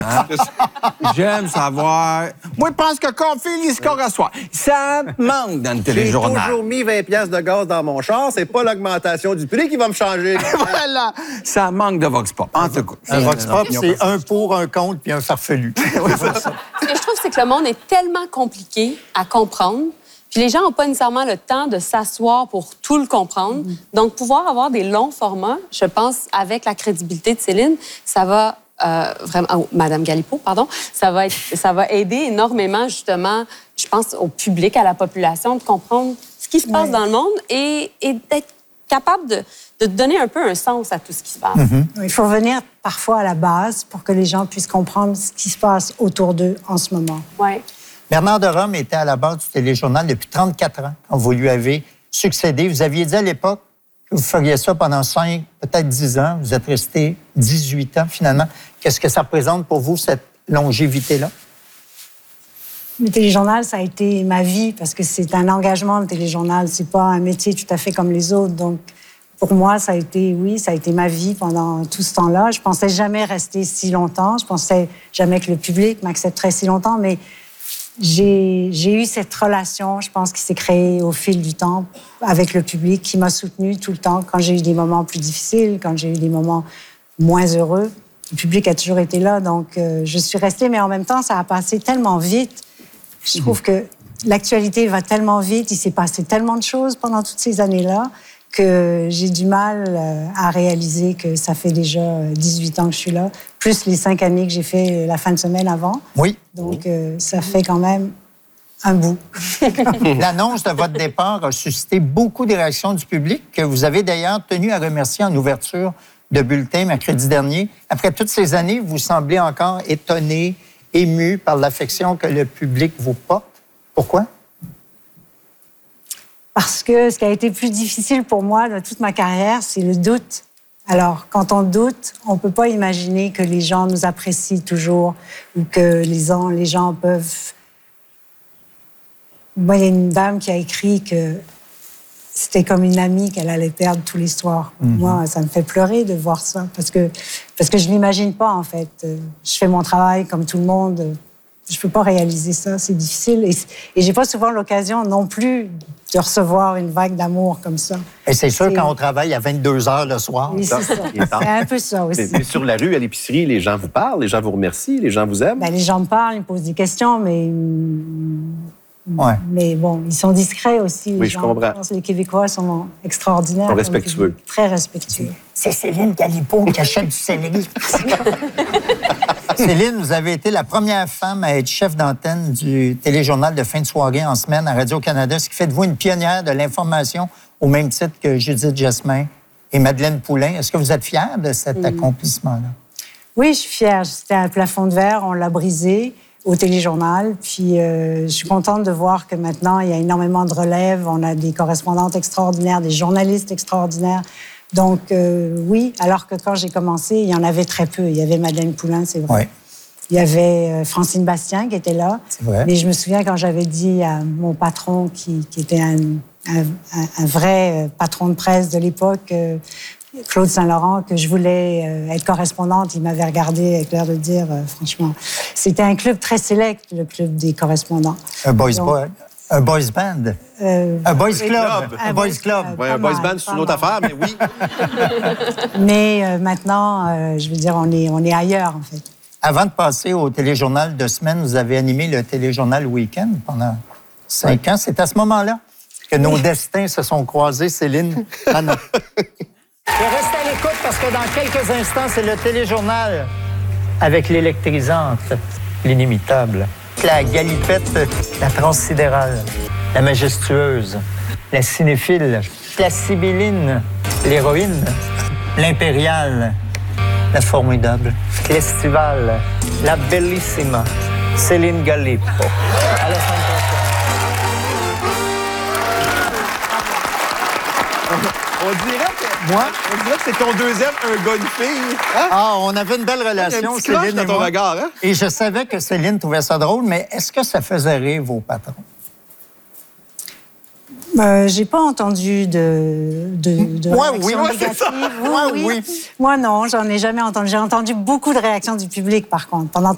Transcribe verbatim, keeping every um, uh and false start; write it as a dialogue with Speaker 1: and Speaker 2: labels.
Speaker 1: Hein? J'aime savoir. Moi, je pense que quand on fait les scores à soir, ça manque dans le téléjournal.
Speaker 2: J'ai toujours mis vingt piastres de gaz dans mon char. C'est pas l'augmentation du prix qui va me changer.
Speaker 1: Voilà. Ça manque de Vox Pop. En tout cas.
Speaker 3: Un Vox Pop, c'est un pour, un contre, puis un farfelu.
Speaker 4: Oui, c'est ça. Ce que je trouve, c'est que le monde est tellement compliqué à comprendre. Puis les gens n'ont pas nécessairement le temps de s'asseoir pour tout le comprendre. Mm. Donc, pouvoir avoir des longs formats, je pense, avec la crédibilité de Céline, ça va euh, vraiment... Oh, Madame Galipeau, pardon. Ça va, être, ça va aider énormément, justement, je pense, au public, à la population, de comprendre ce qui se passe ouais. dans le monde et, et d'être capable de, de donner un peu un sens à tout ce qui se passe.
Speaker 5: Mm-hmm. Il faut venir parfois à la base pour que les gens puissent comprendre ce qui se passe autour d'eux en ce moment.
Speaker 4: Oui.
Speaker 3: Bernard de Rome était à la base du téléjournal depuis trente-quatre ans, quand vous lui avez succédé. Vous aviez dit à l'époque que vous feriez ça pendant cinq, peut-être dix ans. Vous êtes resté dix-huit ans, finalement. Qu'est-ce que ça représente pour vous, cette longévité-là?
Speaker 5: Le téléjournal, ça a été ma vie, parce que c'est un engagement, le téléjournal. C'est pas un métier tout à fait comme les autres. Donc, pour moi, ça a été, oui, ça a été ma vie pendant tout ce temps-là. Je pensais jamais rester si longtemps. Je pensais jamais que le public m'accepterait si longtemps, mais J'ai, j'ai eu cette relation, je pense, qui s'est créée au fil du temps avec le public, qui m'a soutenue tout le temps. Quand j'ai eu des moments plus difficiles, quand j'ai eu des moments moins heureux, le public a toujours été là. Donc, euh, je suis restée, mais en même temps, ça a passé tellement vite. Je trouve que l'actualité va tellement vite. Il s'est passé tellement de choses pendant toutes ces années-là que j'ai du mal à réaliser que ça fait déjà dix-huit ans que je suis là, plus les cinq années que j'ai fait la fin de semaine avant.
Speaker 3: Oui.
Speaker 5: Donc, euh, ça fait quand même un bout.
Speaker 3: L'annonce de votre départ a suscité beaucoup de réactions du public, que vous avez d'ailleurs tenu à remercier en ouverture de bulletin mercredi dernier. Après toutes ces années, vous semblez encore étonné, ému par l'affection que le public vous porte. Pourquoi?
Speaker 5: Parce que ce qui a été plus difficile pour moi dans toute ma carrière, c'est le doute. Alors, quand on doute, on ne peut pas imaginer que les gens nous apprécient toujours ou que les gens, les gens peuvent... Moi, il y a une dame qui a écrit que c'était comme une amie qu'elle allait perdre tous les soirs. Mm-hmm. Moi, ça me fait pleurer de voir ça parce que, parce que je ne l'imagine pas, en fait. Je fais mon travail comme tout le monde. Je ne peux pas réaliser ça, c'est difficile. Et, et je n'ai pas souvent l'occasion non plus de recevoir une vague d'amour comme ça.
Speaker 3: Et c'est sûr, c'est... quand on travaille à vingt-deux heures le soir.
Speaker 5: Oui, c'est ça. C'est un peu ça aussi.
Speaker 2: Mais sur la rue, à l'épicerie, les gens vous parlent, les gens vous remercient, les gens vous aiment?
Speaker 5: Ben, les gens me parlent, ils me posent des questions, mais...
Speaker 3: Ouais.
Speaker 5: Mais bon, ils sont discrets aussi. Les
Speaker 2: oui,
Speaker 5: gens.
Speaker 2: je comprends.
Speaker 5: Je pense que les Québécois sont extraordinaires.
Speaker 2: Ils sont respectueux.
Speaker 5: Très respectueux.
Speaker 3: C'est Céline Galipeau qui achète du céleri. Céline, vous avez été la première femme à être chef d'antenne du téléjournal de fin de soirée en semaine à Radio-Canada, ce qui fait de vous une pionnière de l'information au même titre que Judith Jasmin et Madeleine Poulain. Est-ce que vous êtes fière de cet mmh. accomplissement-là?
Speaker 5: Oui, je suis fière. C'était un plafond de verre, on l'a brisé au téléjournal. Puis euh, je suis contente de voir que maintenant, il y a énormément de relève. On a des correspondantes extraordinaires, des journalistes extraordinaires. Donc, euh, oui, alors que quand j'ai commencé, il y en avait très peu. Il y avait Madeleine Poulain, c'est vrai.
Speaker 3: Oui.
Speaker 5: Il y avait euh, Francine Bastien qui était là.
Speaker 3: C'est vrai.
Speaker 5: Mais je me souviens quand j'avais dit à mon patron, qui, qui était un, un, un vrai patron de presse de l'époque, euh, Claude Saint-Laurent, que je voulais euh, être correspondante, il m'avait regardé avec l'air de dire, euh, franchement, c'était un club très sélect, le club des correspondants.
Speaker 3: Un boys, Donc, boy, un boys band.
Speaker 5: Euh,
Speaker 3: un boys club.
Speaker 2: club.
Speaker 3: Un, un boys club.
Speaker 2: Oui, un boys band, c'est une autre affaire, mais oui.
Speaker 5: Mais euh, maintenant, euh, je veux dire, on est, on est ailleurs, en fait.
Speaker 3: Avant de passer au téléjournal de semaine, vous avez animé le téléjournal Week-end pendant cinq oui. ans. C'est à ce moment-là que nos oui. destins se sont croisés, Céline. Ah non. Restez à l'écoute parce que dans quelques instants, c'est le téléjournal avec l'électrisante, l'inimitable, la galipette, la transsidérale, la majestueuse, la cinéphile, la sibylline, l'héroïne, l'impériale, la formidable, l'estivale, la bellissima, Céline Galipeau. À la semaine prochaine.
Speaker 2: On dirait que, moi, on dirait que c'est ton deuxième, un gars, une fille. Hein?
Speaker 3: Ah, on avait une belle relation,
Speaker 2: Céline et moi. Dans ton regard, hein?
Speaker 3: Et je savais que Céline trouvait ça drôle, mais est-ce que ça faisait rire vos patrons?
Speaker 5: Euh, j'ai pas entendu de, de, de
Speaker 3: moi,
Speaker 5: réactions
Speaker 3: oui, moi,
Speaker 5: négatives.
Speaker 3: c'est ça.
Speaker 5: Moi, oui. oui. Moi, non, j'en ai jamais entendu. J'ai entendu beaucoup de réactions du public, par contre. Pendant